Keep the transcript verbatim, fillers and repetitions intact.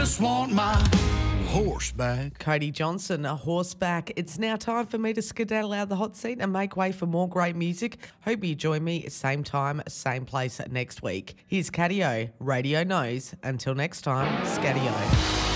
Just want my horseback. Cody Johnson, a horseback. It's now time for me to skedaddle out the hot seat and make way for more great music. Hope you join me same time, same place next week. Here's Cadio, Radio Knows. Until next time, Scadio.